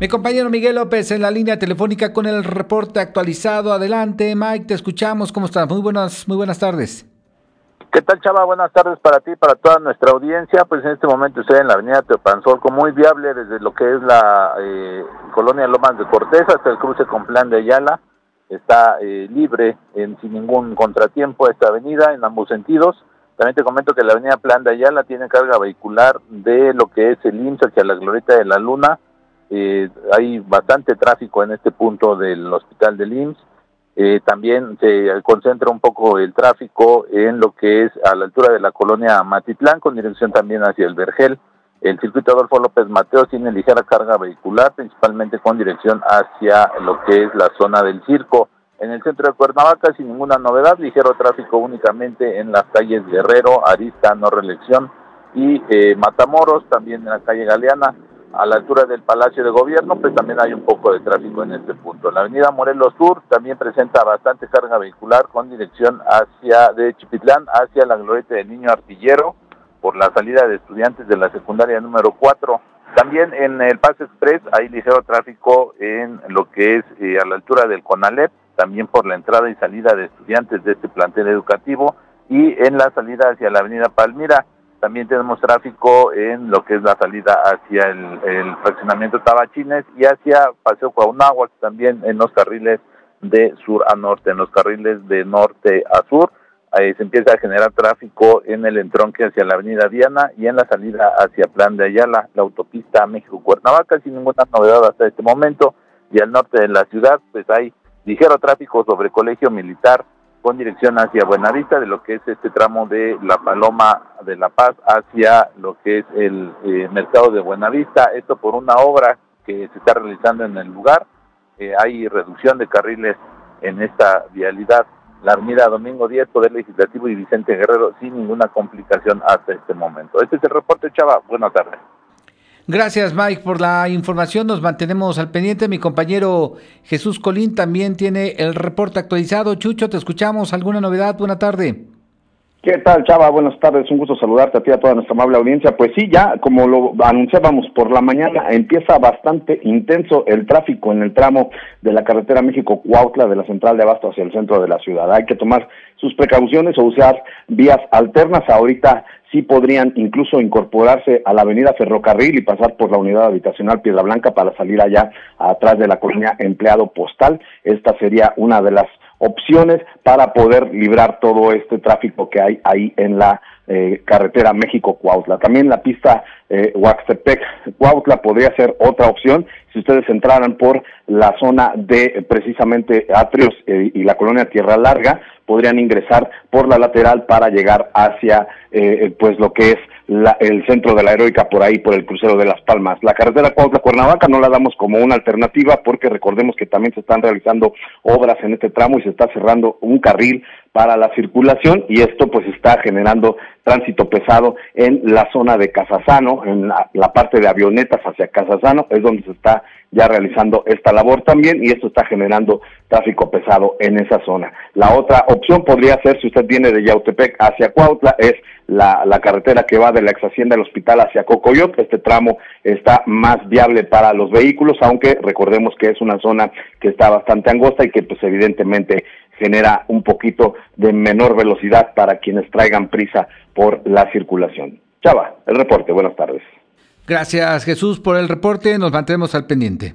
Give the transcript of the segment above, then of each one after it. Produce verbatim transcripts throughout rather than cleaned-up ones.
Mi compañero Miguel López en la línea telefónica con el reporte actualizado. Adelante, Mike, te escuchamos. ¿Cómo estás? Muy buenas, muy buenas tardes. ¿Qué tal, Chava? Buenas tardes para ti y para toda nuestra audiencia. Pues en este momento estoy en la avenida Teopanzolco, muy viable desde lo que es la eh, colonia Lomas de Cortés hasta el cruce con Plan de Ayala. Está eh, libre, en, sin ningún contratiempo, esta avenida en ambos sentidos. También te comento que la avenida Plan de Ayala tiene carga vehicular de lo que es el I M S S hacia la Glorieta de la Luna. Eh, hay bastante tráfico en este punto del hospital del I M S S. Eh, también se concentra un poco el tráfico en lo que es a la altura de la colonia Matitlán, con dirección también hacia el Vergel. El circuito Adolfo López Mateos tiene ligera carga vehicular, principalmente con dirección hacia lo que es la zona del Circo. En el centro de Cuernavaca, sin ninguna novedad, ligero tráfico únicamente en las calles Guerrero, Arista, No Reelección y eh, Matamoros, también en la calle Galeana. A la altura del Palacio de Gobierno, pues también hay un poco de tráfico en este punto. La avenida Morelos Sur también presenta bastante carga vehicular con dirección hacia de Chipitlán hacia la Glorieta del Niño Artillero por la salida de estudiantes de la secundaria número cuatro. También en el Paso Express hay ligero tráfico en lo que es eh, a la altura del Conalep, también por la entrada y salida de estudiantes de este plantel educativo, y en la salida hacia la avenida Palmira. También tenemos tráfico en lo que es la salida hacia el, el fraccionamiento Tabachines y hacia Paseo Cuauhnáhuac, también en los carriles de sur a norte, en los carriles de norte a sur. Ahí se empieza a generar tráfico en el entronque hacia la avenida Diana y en la salida hacia Plan de Ayala, la autopista México-Cuernavaca, sin ninguna novedad hasta este momento. Y al norte de la ciudad, pues hay ligero tráfico sobre Colegio Militar, con dirección hacia Buenavista, de lo que es este tramo de La Paloma de La Paz hacia lo que es el eh, mercado de Buenavista. Esto por una obra que se está realizando en el lugar. Eh, hay reducción de carriles en esta vialidad. La avenida Domingo Díaz, Poder Legislativo y Vicente Guerrero, sin ninguna complicación hasta este momento. Este es el reporte, Chava. Buenas tardes. Gracias, Mike, por la información. Nos mantenemos al pendiente. Mi compañero Jesús Colín también tiene el reporte actualizado. Chucho, te escuchamos. ¿Alguna novedad? Buena tarde. ¿Qué tal, Chava? Buenas tardes, un gusto saludarte a ti y a toda nuestra amable audiencia. Pues sí, ya como lo anunciábamos por la mañana, empieza bastante intenso el tráfico en el tramo de la carretera México-Cuautla de la central de Abasto hacia el centro de la ciudad. Hay que tomar sus precauciones o usar vías alternas. Ahorita sí podrían incluso incorporarse a la avenida Ferrocarril y pasar por la unidad habitacional Piedra Blanca para salir allá atrás de la colonia Empleado Postal. Esta sería una de las opciones para poder librar todo este tráfico que hay ahí en la eh, carretera México-Cuautla. También la pista eh, Huaxtepec-Cuautla podría ser otra opción si ustedes entraran por la zona de precisamente Atrios eh, y la colonia Tierra Larga. Podrían ingresar por la lateral para llegar hacia eh, pues lo que es la, el centro de la Heroica, por ahí, por el crucero de Las Palmas. La carretera Cuautla-Cuernavaca no la damos como una alternativa porque recordemos que también se están realizando obras en este tramo y se está cerrando un carril para la circulación, y esto pues está generando tránsito pesado en la zona de Casasano, en la, la parte de avionetas hacia Casasano, es donde se está ya realizando esta labor también, y esto está generando tráfico pesado en esa zona. La otra opción podría ser, si usted viene de Yautepec hacia Cuautla, es la, la carretera que va de la ex hacienda del hospital hacia Cocoyoc. Este tramo está más viable para los vehículos, aunque recordemos que es una zona que está bastante angosta y que pues evidentemente genera un poquito de menor velocidad para quienes traigan prisa por la circulación. Chava, el reporte, buenas tardes. Gracias, Jesús, por el reporte. Nos mantenemos al pendiente.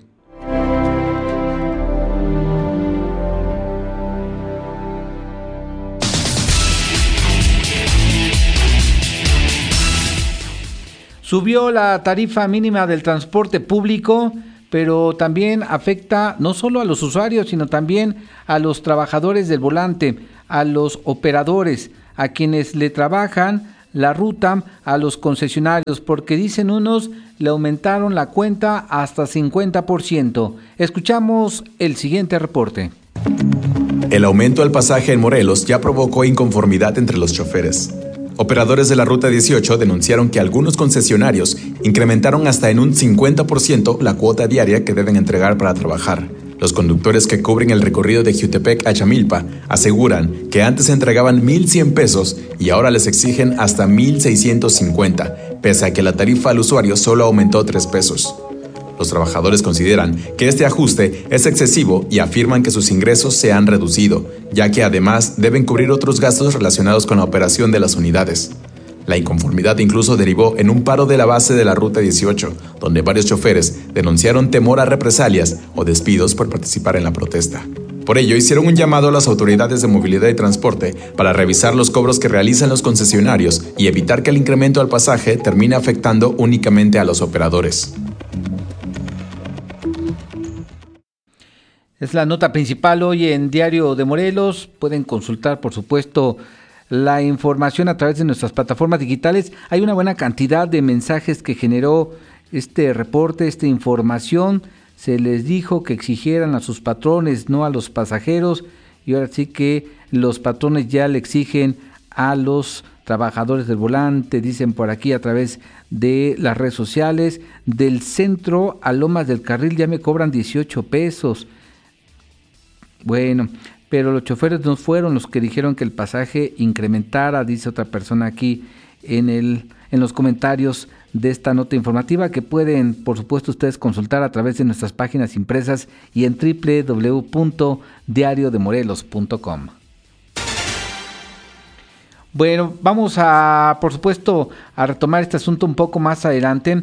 Subió la tarifa mínima del transporte público, pero también afecta no solo a los usuarios, sino también a los trabajadores del volante, a los operadores, a quienes le trabajan la ruta, a los concesionarios, porque dicen unos le aumentaron la cuenta hasta cincuenta por ciento. Escuchamos el siguiente reporte. El aumento al pasaje en Morelos ya provocó inconformidad entre los choferes. Operadores de la Ruta dieciocho denunciaron que algunos concesionarios incrementaron hasta en un cincuenta por ciento la cuota diaria que deben entregar para trabajar. Los conductores que cubren el recorrido de Jiutepec a Chamilpa aseguran que antes entregaban mil cien pesos y ahora les exigen hasta mil seiscientos cincuenta, pese a que la tarifa al usuario solo aumentó tres pesos. Los trabajadores consideran que este ajuste es excesivo y afirman que sus ingresos se han reducido, ya que además deben cubrir otros gastos relacionados con la operación de las unidades. La inconformidad incluso derivó en un paro de la base de la Ruta dieciocho, donde varios choferes denunciaron temor a represalias o despidos por participar en la protesta. Por ello, hicieron un llamado a las autoridades de movilidad y transporte para revisar los cobros que realizan los concesionarios y evitar que el incremento al pasaje termine afectando únicamente a los operadores. Es la nota principal hoy en Diario de Morelos. Pueden consultar, por supuesto, la información a través de nuestras plataformas digitales. Hay una buena cantidad de mensajes que generó este reporte, esta información. Se les dijo que exigieran a sus patrones, no a los pasajeros, y ahora sí que los patrones ya le exigen a los trabajadores del volante, dicen por aquí a través de las redes sociales. Del centro a Lomas del Carril ya me cobran dieciocho pesos. Bueno, pero los choferes no fueron los que dijeron que el pasaje incrementara, dice otra persona aquí en el en los comentarios de esta nota informativa, que pueden, por supuesto, ustedes consultar a través de nuestras páginas impresas y en doble u doble u doble u punto diario de morelos punto com. Bueno, vamos a, por supuesto, a retomar este asunto un poco más adelante,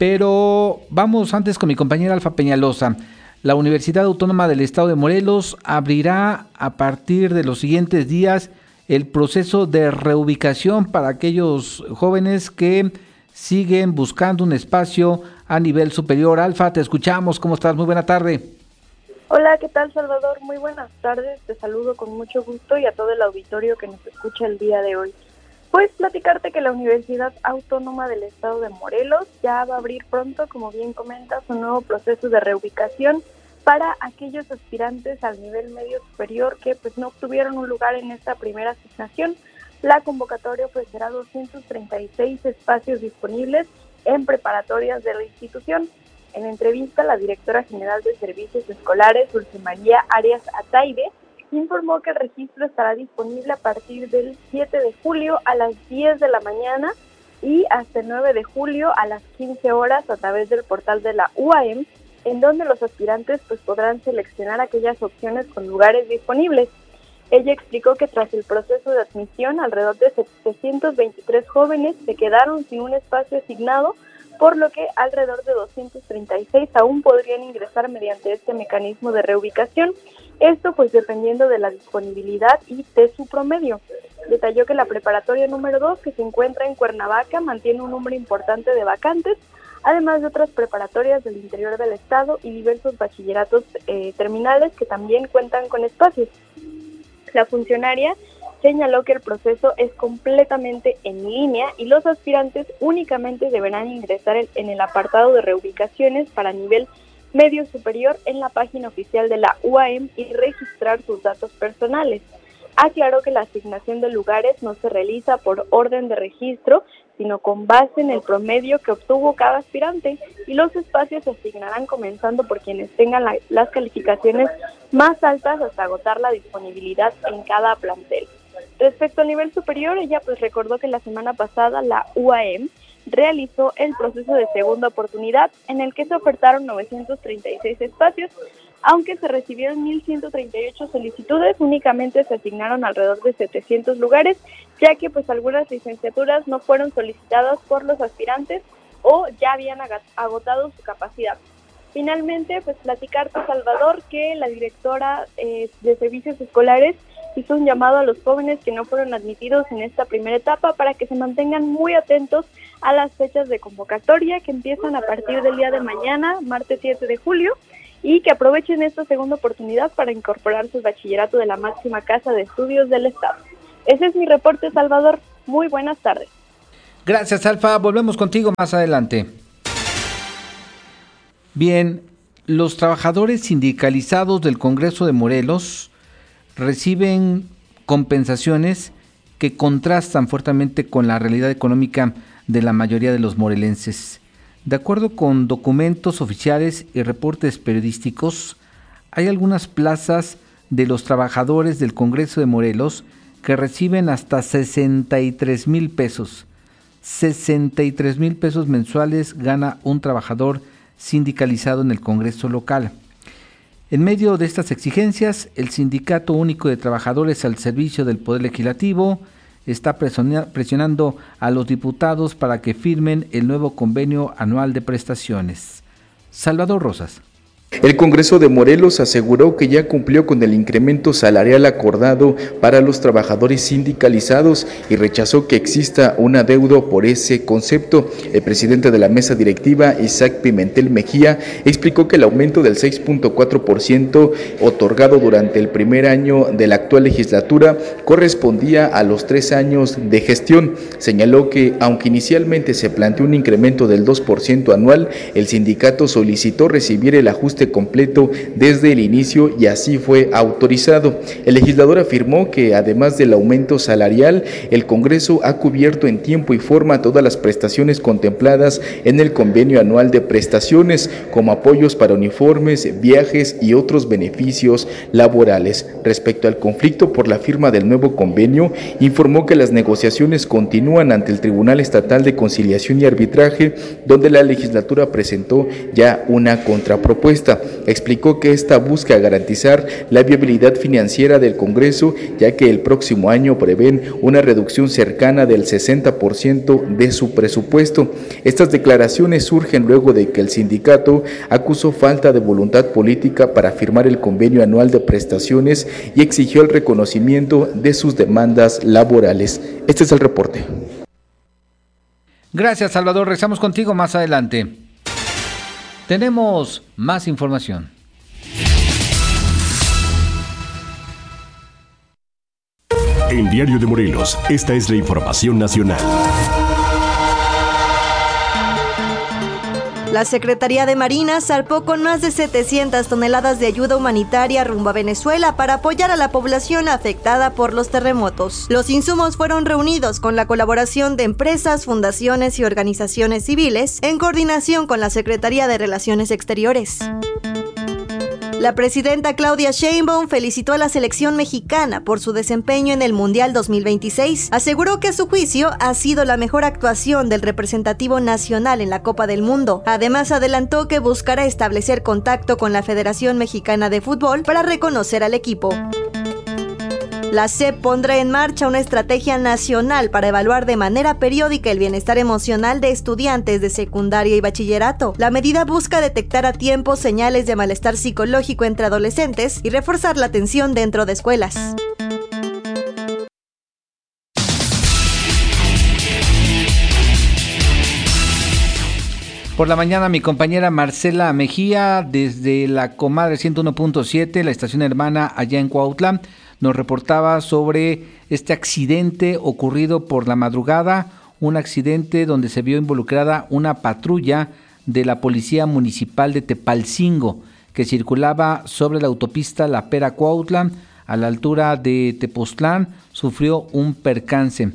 pero vamos antes con mi compañera Alfa Peñalosa. La Universidad Autónoma del Estado de Morelos abrirá a partir de los siguientes días el proceso de reubicación para aquellos jóvenes que siguen buscando un espacio a nivel superior. Alfa, te escuchamos. ¿Cómo estás? Muy buena tarde. Hola, ¿qué tal, Salvador? Muy buenas tardes. Te saludo con mucho gusto y a todo el auditorio que nos escucha el día de hoy. Pues platicarte que la Universidad Autónoma del Estado de Morelos ya va a abrir pronto, como bien comentas, un nuevo proceso de reubicación para aquellos aspirantes al nivel medio superior que pues no obtuvieron un lugar en esta primera asignación. La convocatoria ofrecerá doscientos treinta y seis espacios disponibles en preparatorias de la institución. En entrevista, la directora general de Servicios Escolares, Dulce María Arias Ataide, informó que el registro estará disponible a partir del siete de julio a las diez de la mañana y hasta el nueve de julio a las quince horas a través del portal de la U A M, en donde los aspirantes pues podrán seleccionar aquellas opciones con lugares disponibles. Ella explicó que tras el proceso de admisión, alrededor de setecientos veintitrés jóvenes se quedaron sin un espacio asignado, por lo que alrededor de doscientos treinta y seis aún podrían ingresar mediante este mecanismo de reubicación, esto pues dependiendo de la disponibilidad y de su promedio. Detalló que la preparatoria número dos, que se encuentra en Cuernavaca, mantiene un número importante de vacantes, además de otras preparatorias del interior del estado y diversos bachilleratos eh, terminales que también cuentan con espacios. La funcionaria señaló que el proceso es completamente en línea y los aspirantes únicamente deberán ingresar en el apartado de reubicaciones para nivel medio superior en la página oficial de la U A M y registrar sus datos personales. Aclaró que la asignación de lugares no se realiza por orden de registro, sino con base en el promedio que obtuvo cada aspirante, y los espacios se asignarán comenzando por quienes tengan la, las calificaciones más altas hasta agotar la disponibilidad en cada plantel. Respecto al nivel superior, ella pues recordó que la semana pasada la U A M realizó el proceso de segunda oportunidad en el que se ofertaron novecientos treinta y seis espacios, aunque se recibieron mil ciento treinta y ocho solicitudes, únicamente se asignaron alrededor de setecientos lugares, ya que pues algunas licenciaturas no fueron solicitadas por los aspirantes o ya habían agotado su capacidad. Finalmente, pues platicarte, Salvador, que la directora eh, de Servicios Escolares hizo un llamado a los jóvenes que no fueron admitidos en esta primera etapa para que se mantengan muy atentos a las fechas de convocatoria que empiezan a partir del día de mañana, martes siete de julio, y que aprovechen esta segunda oportunidad para incorporarse al bachillerato de la máxima casa de estudios del estado. Ese es mi reporte, Salvador. Muy buenas tardes. Gracias, Alfa. Volvemos contigo más adelante. Bien, los trabajadores sindicalizados del Congreso de Morelos reciben compensaciones que contrastan fuertemente con la realidad económica de la mayoría de los morelenses. De acuerdo con documentos oficiales y reportes periodísticos, hay algunas plazas de los trabajadores del Congreso de Morelos que reciben hasta sesenta y tres mil pesos. sesenta y tres mil pesos mensuales gana un trabajador sindicalizado en el Congreso local. En medio de estas exigencias, el Sindicato Único de Trabajadores al Servicio del Poder Legislativo está presionando a los diputados para que firmen el nuevo convenio anual de prestaciones. Salvador Rosas. El Congreso de Morelos aseguró que ya cumplió con el incremento salarial acordado para los trabajadores sindicalizados y rechazó que exista un adeudo por ese concepto. El presidente de la mesa directiva, Isaac Pimentel Mejía, explicó que el aumento del seis punto cuatro por ciento otorgado durante el primer año de la actual legislatura correspondía a los tres años de gestión. Señaló que, aunque inicialmente se planteó un incremento del dos por ciento anual, el sindicato solicitó recibir el ajuste completo desde el inicio y así fue autorizado. El legislador afirmó que además del aumento salarial, el Congreso ha cubierto en tiempo y forma todas las prestaciones contempladas en el convenio anual de prestaciones, como apoyos para uniformes, viajes y otros beneficios laborales. Respecto al conflicto por la firma del nuevo convenio, informó que las negociaciones continúan ante el Tribunal Estatal de Conciliación y Arbitraje, donde la legislatura presentó ya una contrapropuesta. Explicó que esta busca garantizar la viabilidad financiera del Congreso, ya que el próximo año prevén una reducción cercana del sesenta por ciento de su presupuesto. Estas declaraciones surgen luego de que el sindicato acusó falta de voluntad política para firmar el convenio anual de prestaciones y exigió el reconocimiento de sus demandas laborales. Este es el reporte. Gracias, Salvador. Regresamos contigo más adelante. Tenemos más información. En Diario de Morelos, esta es la información nacional. La Secretaría de Marina zarpó con más de setecientas toneladas de ayuda humanitaria rumbo a Venezuela para apoyar a la población afectada por los terremotos. Los insumos fueron reunidos con la colaboración de empresas, fundaciones y organizaciones civiles en coordinación con la Secretaría de Relaciones Exteriores. La presidenta Claudia Sheinbaum felicitó a la selección mexicana por su desempeño en el Mundial dos mil veintiséis. Aseguró que a su juicio ha sido la mejor actuación del representativo nacional en la Copa del Mundo. Además, adelantó que buscará establecer contacto con la Federación Mexicana de Fútbol para reconocer al equipo. La S E P pondrá en marcha una estrategia nacional para evaluar de manera periódica el bienestar emocional de estudiantes de secundaria y bachillerato. La medida busca detectar a tiempo señales de malestar psicológico entre adolescentes y reforzar la atención dentro de escuelas. Por la mañana, mi compañera Marcela Mejía, desde la Comadre ciento uno punto siete, la estación hermana allá en Cuautla, nos reportaba sobre este accidente ocurrido por la madrugada, un accidente donde se vio involucrada una patrulla de la Policía Municipal de Tepalcingo, que circulaba sobre la autopista La Pera Cuautla, a la altura de Tepoztlán, sufrió un percance.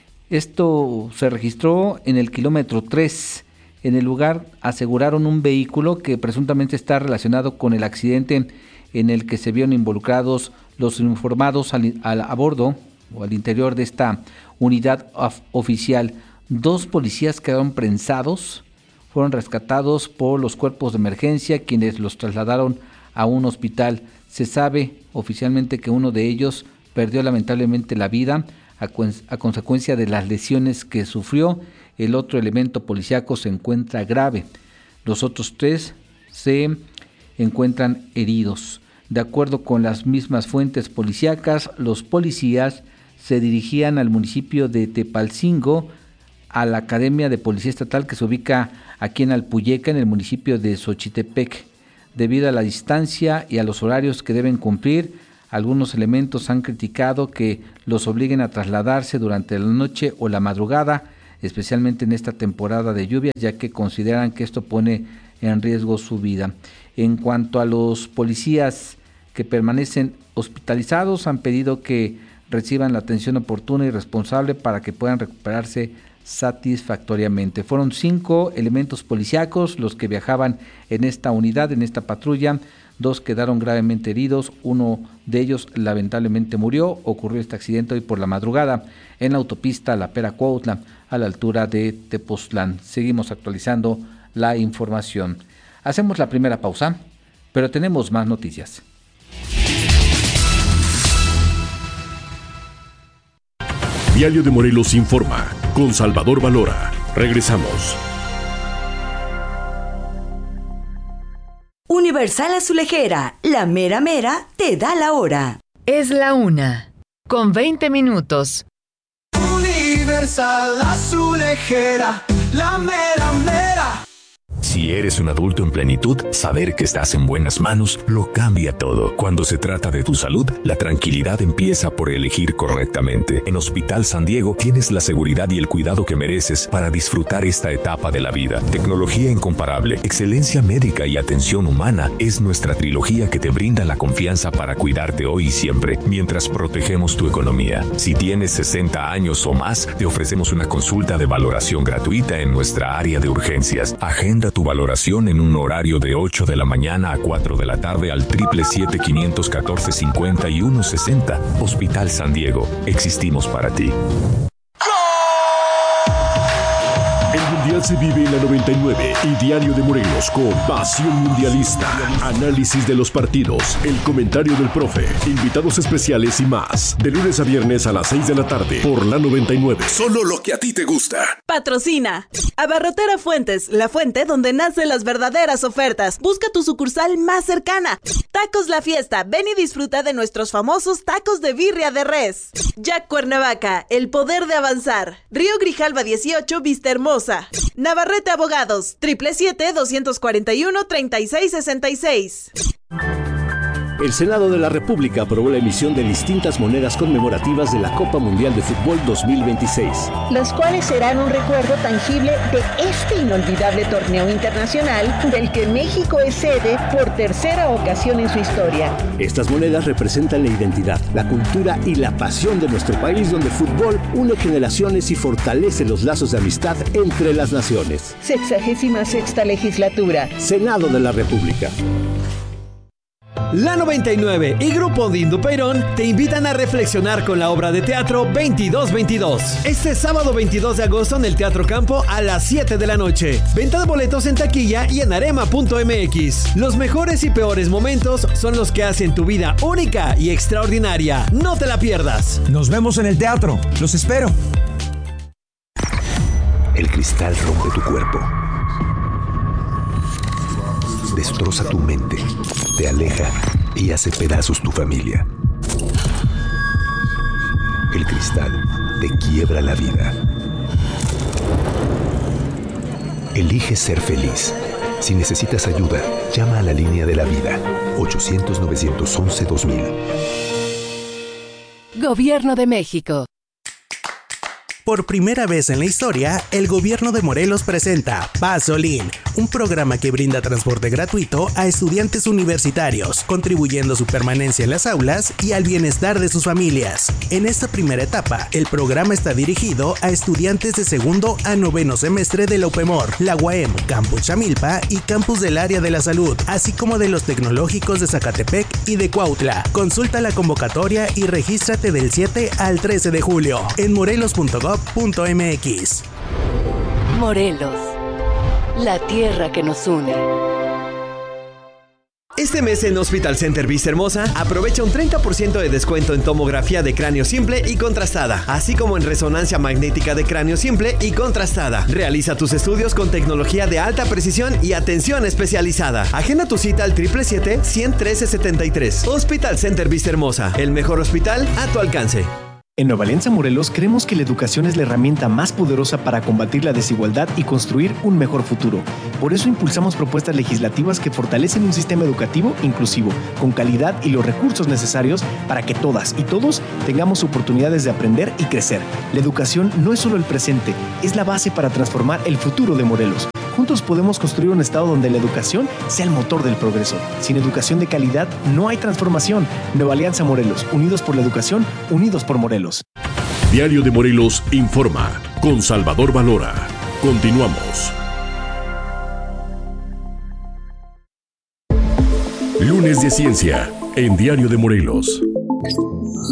Esto se registró en el kilómetro tres. En el lugar aseguraron un vehículo que presuntamente está relacionado con el accidente en el que se vieron involucrados los informados al, al, a bordo o al interior de esta unidad of, oficial. Dos policías quedaron prensados, fueron rescatados por los cuerpos de emergencia, quienes los trasladaron a un hospital. Se sabe oficialmente que uno de ellos perdió lamentablemente la vida a, a consecuencia de las lesiones que sufrió. El otro elemento policíaco se encuentra grave. Los otros tres se encuentran heridos. De acuerdo con las mismas fuentes policíacas, los policías se dirigían al municipio de Tepalcingo, a la Academia de Policía Estatal que se ubica aquí en Alpuyeca, en el municipio de Xochitepec. Debido a la distancia y a los horarios que deben cumplir, algunos elementos han criticado que los obliguen a trasladarse durante la noche o la madrugada, especialmente en esta temporada de lluvias, ya que consideran que esto pone en riesgo su vida. En cuanto a los policías que permanecen hospitalizados, han pedido que reciban la atención oportuna y responsable para que puedan recuperarse satisfactoriamente. Fueron cinco elementos policíacos los que viajaban en esta unidad, en esta patrulla. Dos quedaron gravemente heridos, uno de ellos lamentablemente murió. Ocurrió este accidente hoy por la madrugada en la autopista La Pera Cuautla, a la altura de Tepoztlán. Seguimos actualizando la información. Hacemos la primera pausa, pero tenemos más noticias. Diario de Morelos informa con Salvador Valora. Regresamos. Universal Azulejera, la mera mera te da la hora. Es la una, con veinte minutos. Universal Azulejera, la mera mera. Si eres un adulto en plenitud, saber que estás en buenas manos lo cambia todo. Cuando se trata de tu salud, la tranquilidad empieza por elegir correctamente. En Hospital San Diego tienes la seguridad y el cuidado que mereces para disfrutar esta etapa de la vida. Tecnología incomparable, excelencia médica y atención humana es nuestra trilogía que te brinda la confianza para cuidarte hoy y siempre, mientras protegemos tu economía. Si tienes sesenta años o más, te ofrecemos una consulta de valoración gratuita en nuestra área de urgencias. Agenda tu valoración en un horario de ocho de la mañana a cuatro de la tarde al triple siete quinientos catorce cincuenta y uno sesenta. Hospital San Diego, existimos para ti. El Mundial se vive en la noventa y nueve y Diario de Morelos con Pasión Mundialista. Análisis de los partidos, el comentario del profe, invitados especiales y más. De lunes a viernes a las seis de la tarde por la noventa y nueve. Solo lo que a ti te gusta. Patrocina Abarrotera Fuentes, la fuente donde nacen las verdaderas ofertas. Busca tu sucursal más cercana. Tacos La Fiesta, ven y disfruta de nuestros famosos tacos de birria de res. Jack Cuernavaca, el poder de avanzar. Río Grijalva dieciocho, Vista Hermosa. Navarrete Abogados, triple siete doscientos cuarenta y uno treinta y seis sesenta y seis. El Senado de la República aprobó la emisión de distintas monedas conmemorativas de la Copa Mundial de Fútbol dos mil veintiséis. Las cuales serán un recuerdo tangible de este inolvidable torneo internacional del que México es sede por tercera ocasión en su historia. Estas monedas representan la identidad, la cultura y la pasión de nuestro país, donde el fútbol une generaciones y fortalece los lazos de amistad entre las naciones. Sexagésima sexta legislatura. Senado de la República. La noventa y nueve y Grupo Dindo Peirón te invitan a reflexionar con la obra de teatro veintidós veintidós. Este sábado veintidós de agosto en el Teatro Campo a las siete de la noche. Venta de boletos en taquilla y en arema punto m x. Los mejores y peores momentos son los que hacen tu vida única y extraordinaria. No te la pierdas. Nos vemos en el teatro. Los espero. El cristal rompe tu cuerpo. Destroza tu mente, te aleja y hace pedazos tu familia. El cristal te quiebra la vida. Elige ser feliz. Si necesitas ayuda, llama a la línea de la vida, ochocientos nueve once dos mil. Gobierno de México. Por primera vez en la historia, el gobierno de Morelos presenta Pasolín, un programa que brinda transporte gratuito a estudiantes universitarios, contribuyendo a su permanencia en las aulas y al bienestar de sus familias. En esta primera etapa, el programa está dirigido a estudiantes de segundo a noveno semestre de la UPEMOR, la U A M, Campus Chamilpa y Campus del Área de la Salud, así como de los tecnológicos de Zacatepec y de Cuautla. Consulta la convocatoria y regístrate del siete al trece de julio en morelos punto gob punto m x. Morelos, la tierra que nos une. Este mes en Hospital Center Vista Hermosa, aprovecha un treinta por ciento de descuento en tomografía de cráneo simple y contrastada, así como en resonancia magnética de cráneo simple y contrastada. Realiza tus estudios con tecnología de alta precisión y atención especializada. Agenda tu cita al triple siete uno uno tres setenta y tres. Hospital Center Vista Hermosa, el mejor hospital a tu alcance. En Nueva Alianza Morelos creemos que la educación es la herramienta más poderosa para combatir la desigualdad y construir un mejor futuro. Por eso impulsamos propuestas legislativas que fortalecen un sistema educativo inclusivo, con calidad y los recursos necesarios para que todas y todos tengamos oportunidades de aprender y crecer. La educación no es solo el presente, es la base para transformar el futuro de Morelos. Juntos podemos construir un estado donde la educación sea el motor del progreso. Sin educación de calidad no hay transformación. Nueva Alianza Morelos, unidos por la educación, unidos por Morelos. Diario de Morelos informa con Salvador Valora. Continuamos. Lunes de Ciencia en Diario de Morelos.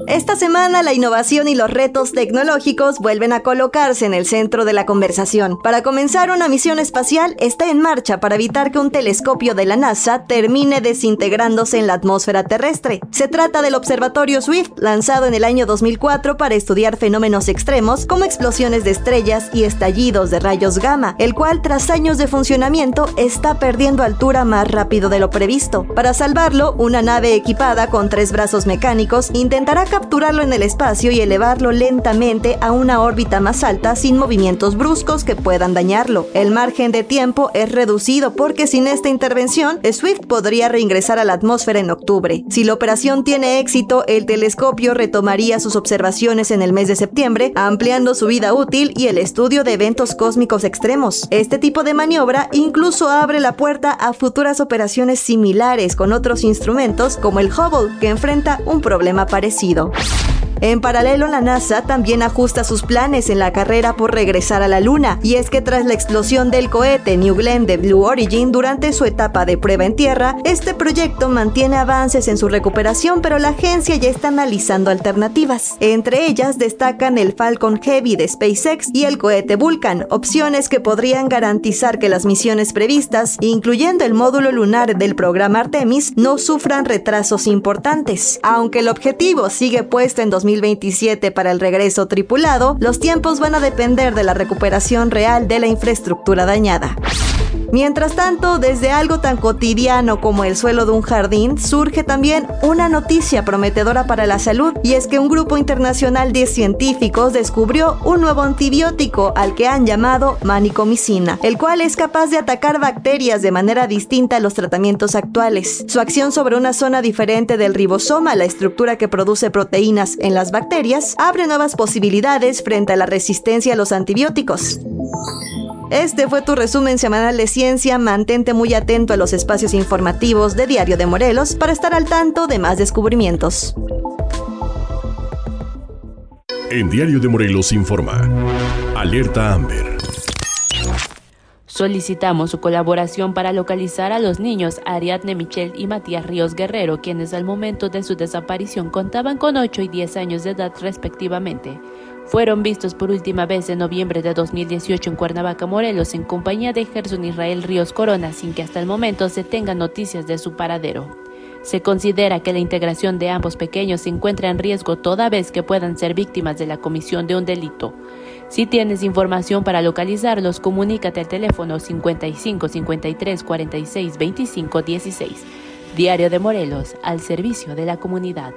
Esta semana la innovación y los retos tecnológicos vuelven a colocarse en el centro de la conversación. Para comenzar, una misión espacial está en marcha para evitar que un telescopio de la NASA termine desintegrándose en la atmósfera terrestre. Se trata del observatorio Swift, lanzado en el año dos mil cuatro para estudiar fenómenos extremos como explosiones de estrellas y estallidos de rayos gamma, el cual tras años de funcionamiento está perdiendo altura más rápido de lo previsto. Para salvarlo, una nave equipada con tres brazos mecánicos intentará capturarlo en el espacio y elevarlo lentamente a una órbita más alta sin movimientos bruscos que puedan dañarlo. El margen de tiempo es reducido porque sin esta intervención, Swift podría reingresar a la atmósfera en octubre. Si la operación tiene éxito, el telescopio retomaría sus observaciones en el mes de septiembre, ampliando su vida útil y el estudio de eventos cósmicos extremos. Este tipo de maniobra incluso abre la puerta a futuras operaciones similares con otros instrumentos como el Hubble, que enfrenta un problema parecido. En paralelo, la NASA también ajusta sus planes en la carrera por regresar a la Luna, y es que tras la explosión del cohete New Glenn de Blue Origin durante su etapa de prueba en tierra, este proyecto mantiene avances en su recuperación, pero la agencia ya está analizando alternativas. Entre ellas destacan el Falcon Heavy de SpaceX y el cohete Vulcan, opciones que podrían garantizar que las misiones previstas, incluyendo el módulo lunar del programa Artemis, no sufran retrasos importantes. Aunque el objetivo sigue puesto en dos mil veintisiete para el regreso tripulado, los tiempos van a depender de la recuperación real de la infraestructura dañada. Mientras tanto, desde algo tan cotidiano como el suelo de un jardín, surge también una noticia prometedora para la salud, y es que un grupo internacional de científicos descubrió un nuevo antibiótico al que han llamado manicomicina, el cual es capaz de atacar bacterias de manera distinta a los tratamientos actuales. Su acción sobre una zona diferente del ribosoma, la estructura que produce proteínas en las bacterias, abre nuevas posibilidades frente a la resistencia a los antibióticos. Este fue tu resumen semanal de ciencia. Mantente muy atento a los espacios informativos de Diario de Morelos para estar al tanto de más descubrimientos. En Diario de Morelos informa. Alerta Amber. Solicitamos su colaboración para localizar a los niños Ariadne Michelle y Matías Ríos Guerrero, quienes al momento de su desaparición contaban con ocho y diez años de edad respectivamente. Fueron vistos por última vez en noviembre de dos mil dieciocho en Cuernavaca, Morelos, en compañía de Gerson Israel Ríos Corona, sin que hasta el momento se tengan noticias de su paradero. Se considera que la integración de ambos pequeños se encuentra en riesgo toda vez que puedan ser víctimas de la comisión de un delito. Si tienes información para localizarlos, comunícate al teléfono cincuenta y cinco, cincuenta y tres, cuarenta y seis, veinticinco, dieciséis. Diario de Morelos, al servicio de la comunidad.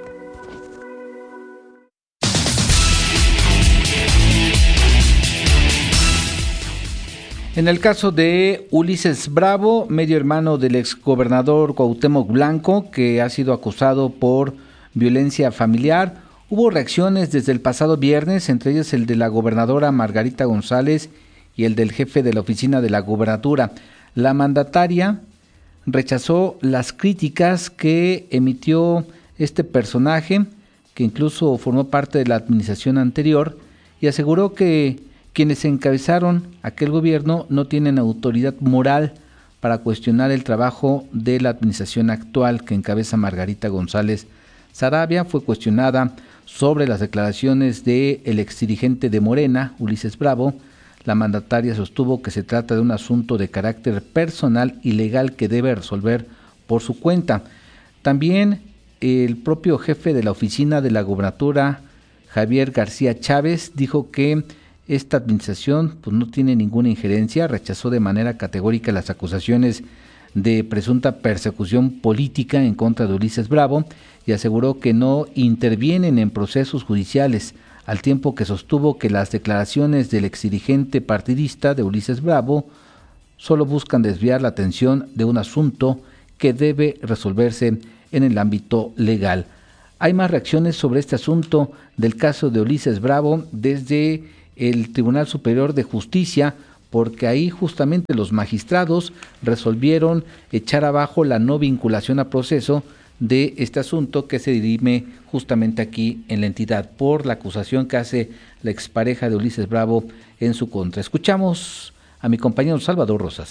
En el caso de Ulises Bravo, medio hermano del exgobernador Cuauhtémoc Blanco, que ha sido acusado por violencia familiar, hubo reacciones desde el pasado viernes, entre ellas el de la gobernadora Margarita González y el del jefe de la oficina de la gubernatura. La mandataria rechazó las críticas que emitió este personaje, que incluso formó parte de la administración anterior, y aseguró que quienes encabezaron aquel gobierno no tienen autoridad moral para cuestionar el trabajo de la administración actual que encabeza Margarita González Saravia. Fue cuestionada sobre las declaraciones del exdirigente de Morena, Ulises Bravo. La mandataria sostuvo que se trata de un asunto de carácter personal y legal que debe resolver por su cuenta. También el propio jefe de la oficina de la gubernatura, Javier García Chávez, dijo que esta administración pues, no tiene ninguna injerencia. Rechazó de manera categórica las acusaciones de presunta persecución política en contra de Ulises Bravo y aseguró que no intervienen en procesos judiciales, al tiempo que sostuvo que las declaraciones del exdirigente partidista de Ulises Bravo solo buscan desviar la atención de un asunto que debe resolverse en el ámbito legal. Hay más reacciones sobre este asunto del caso de Ulises Bravo desde el Tribunal Superior de Justicia, porque ahí justamente los magistrados resolvieron echar abajo la no vinculación a proceso de este asunto que se dirime justamente aquí en la entidad por la acusación que hace la expareja de Ulises Bravo en su contra. Escuchamos a mi compañero Salvador Rosas.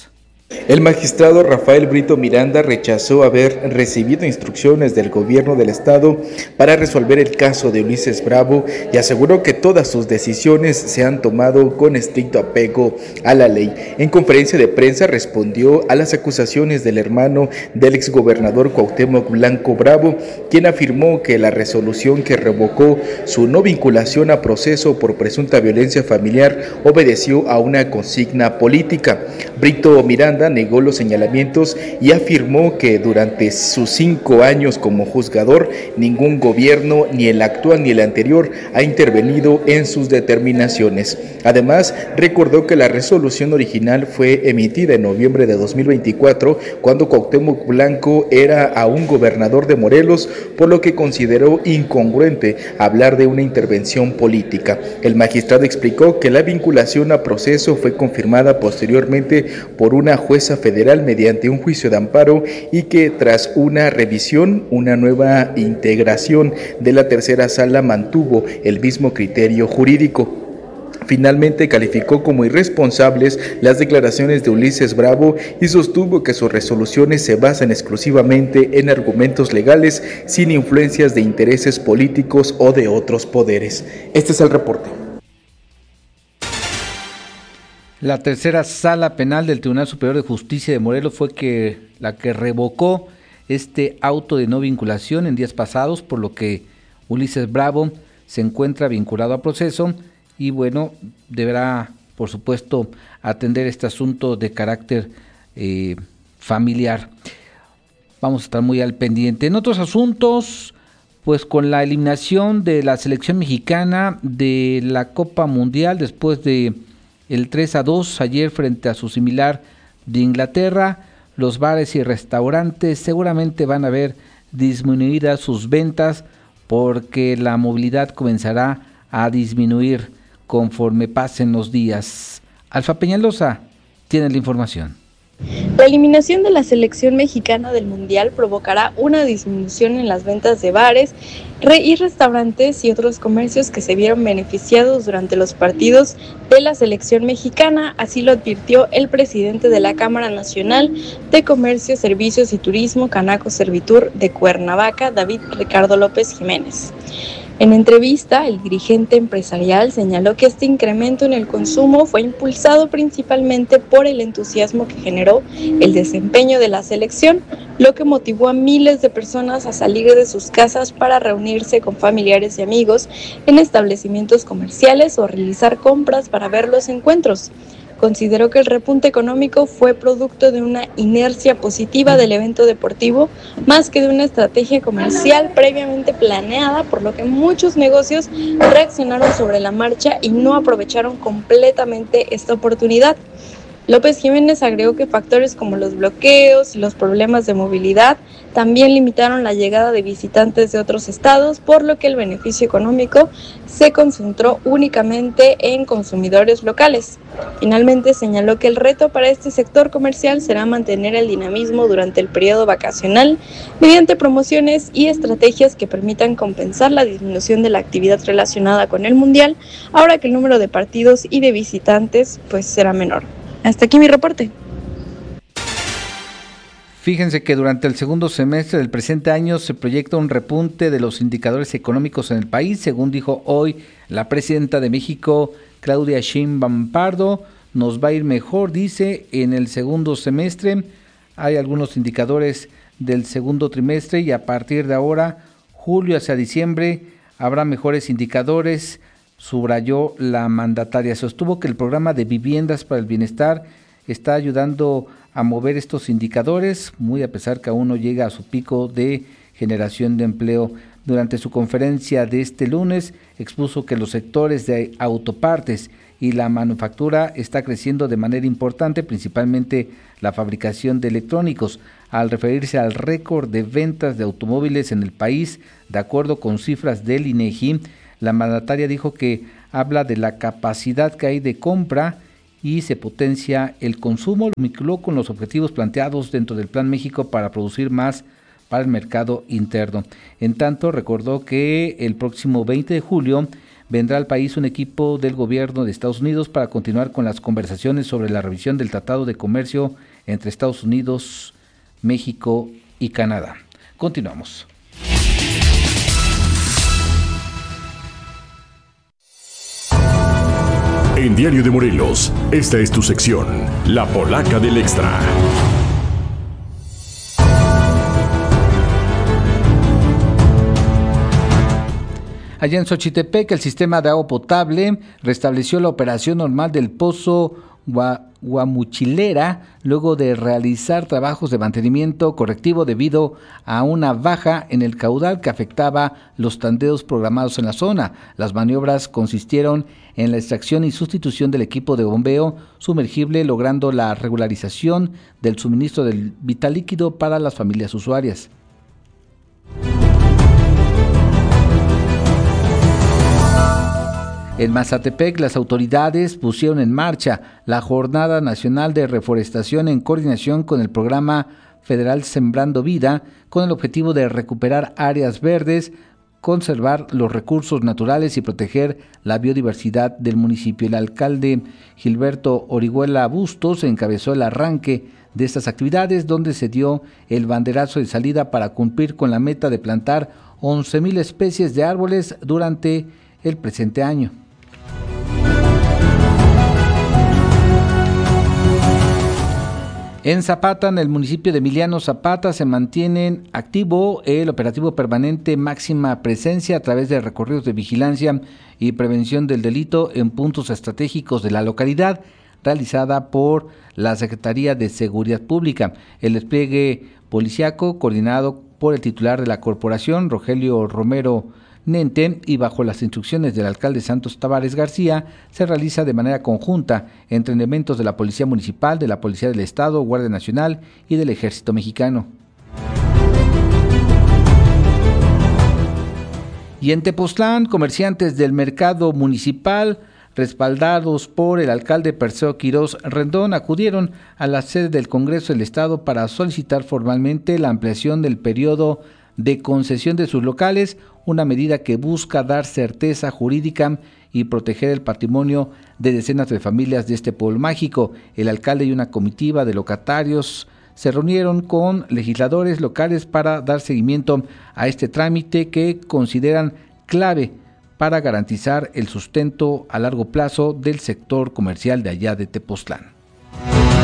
El magistrado Rafael Brito Miranda rechazó haber recibido instrucciones del gobierno del estado para resolver el caso de Ulises Bravo y aseguró que todas sus decisiones se han tomado con estricto apego a la ley. En conferencia de prensa respondió a las acusaciones del hermano del exgobernador Cuauhtémoc Blanco Bravo, quien afirmó que la resolución que revocó su no vinculación a proceso por presunta violencia familiar obedeció a una consigna política. Brito Miranda negó los señalamientos y afirmó que durante sus cinco años como juzgador, ningún gobierno, ni el actual ni el anterior, ha intervenido en sus determinaciones. Además, recordó que la resolución original fue emitida en noviembre de dos mil veinticuatro, cuando Cuauhtémoc Blanco era aún gobernador de Morelos, por lo que consideró incongruente hablar de una intervención política. El magistrado explicó que la vinculación a proceso fue confirmada posteriormente por una jueza federal mediante un juicio de amparo y que tras una revisión, una nueva integración de la tercera sala mantuvo el mismo criterio jurídico. Finalmente calificó como irresponsables las declaraciones de Ulises Bravo y sostuvo que sus resoluciones se basan exclusivamente en argumentos legales sin influencias de intereses políticos o de otros poderes. Este es el reporte. La tercera sala penal del Tribunal Superior de Justicia de Morelos fue que la que revocó este auto de no vinculación en días pasados, por lo que Ulises Bravo se encuentra vinculado a proceso y bueno, deberá por supuesto atender este asunto de carácter eh, familiar. Vamos a estar muy al pendiente. En otros asuntos, pues con la eliminación de la selección mexicana de la Copa Mundial después de el tres a dos ayer frente a su similar de Inglaterra, los bares y restaurantes seguramente van a ver disminuidas sus ventas porque la movilidad comenzará a disminuir conforme pasen los días. Alfa Peñalosa tiene la información. La eliminación de la selección mexicana del Mundial provocará una disminución en las ventas de bares re- y restaurantes y otros comercios que se vieron beneficiados durante los partidos de la selección mexicana, así lo advirtió el presidente de la Cámara Nacional de Comercio, Servicios y Turismo, Canaco Servitur de Cuernavaca, David Ricardo López Jiménez. En entrevista, el dirigente empresarial señaló que este incremento en el consumo fue impulsado principalmente por el entusiasmo que generó el desempeño de la selección, lo que motivó a miles de personas a salir de sus casas para reunirse con familiares y amigos en establecimientos comerciales o realizar compras para ver los encuentros. Consideró que el repunte económico fue producto de una inercia positiva del evento deportivo, más que de una estrategia comercial previamente planeada, por lo que muchos negocios reaccionaron sobre la marcha y no aprovecharon completamente esta oportunidad. López Jiménez agregó que factores como los bloqueos y los problemas de movilidad también limitaron la llegada de visitantes de otros estados, por lo que el beneficio económico se concentró únicamente en consumidores locales. Finalmente señaló que el reto para este sector comercial será mantener el dinamismo durante el periodo vacacional mediante promociones y estrategias que permitan compensar la disminución de la actividad relacionada con el Mundial, ahora que el número de partidos y de visitantes pues será menor. Hasta aquí mi reporte. Fíjense que durante el segundo semestre del presente año se proyecta un repunte de los indicadores económicos en el país, según dijo hoy la presidenta de México, Claudia Sheinbaum Pardo. Nos va a ir mejor, dice, en el segundo semestre. Hay algunos indicadores del segundo trimestre y a partir de ahora, julio hacia diciembre, habrá mejores indicadores, subrayó la mandataria. Sostuvo que el programa de viviendas para el bienestar está ayudando a mover estos indicadores, muy a pesar que aún no llega a su pico de generación de empleo. Durante su conferencia de este lunes, expuso que los sectores de autopartes y la manufactura está creciendo de manera importante, principalmente la fabricación de electrónicos, al referirse al récord de ventas de automóviles en el país, de acuerdo con cifras del INEGI. La mandataria dijo que habla de la capacidad que hay de compra y se potencia el consumo. Lo vinculó con los objetivos planteados dentro del Plan México para producir más para el mercado interno. En tanto, recordó que el próximo veinte de julio vendrá al país un equipo del gobierno de Estados Unidos para continuar con las conversaciones sobre la revisión del Tratado de Comercio entre Estados Unidos, México y Canadá. Continuamos. En Diario de Morelos, esta es tu sección, La Polaca del Extra. Allá en Xochitepec, el sistema de agua potable restableció la operación normal del pozo Guamuchilera luego de realizar trabajos de mantenimiento correctivo debido a una baja en el caudal que afectaba los tandeos programados en la zona. Las maniobras consistieron en la extracción y sustitución del equipo de bombeo sumergible, logrando la regularización del suministro del vital líquido para las familias usuarias. En Mazatepec, las autoridades pusieron en marcha la Jornada Nacional de Reforestación en coordinación con el Programa Federal Sembrando Vida, con el objetivo de recuperar áreas verdes, conservar los recursos naturales y proteger la biodiversidad del municipio. El alcalde Gilberto Orihuela Bustos encabezó el arranque de estas actividades, donde se dio el banderazo de salida para cumplir con la meta de plantar once mil especies de árboles durante el presente año. En Zapata, en el municipio de Emiliano Zapata, se mantiene activo el operativo permanente Máxima Presencia a través de recorridos de vigilancia y prevención del delito en puntos estratégicos de la localidad, realizada por la Secretaría de Seguridad Pública. El despliegue policiaco, coordinado por el titular de la corporación, Rogelio Romero Nente, y bajo las instrucciones del alcalde Santos Tavares García, se realiza de manera conjunta entre elementos de la Policía Municipal, de la Policía del Estado, Guardia Nacional y del Ejército Mexicano. Y en Tepoztlán, comerciantes del mercado municipal, respaldados por el alcalde Perseo Quirós Rendón, acudieron a la sede del Congreso del Estado para solicitar formalmente la ampliación del periodo de concesión de sus locales, una medida que busca dar certeza jurídica y proteger el patrimonio de decenas de familias de este pueblo mágico. El alcalde y una comitiva de locatarios se reunieron con legisladores locales para dar seguimiento a este trámite que consideran clave para garantizar el sustento a largo plazo del sector comercial de allá de Tepoztlán.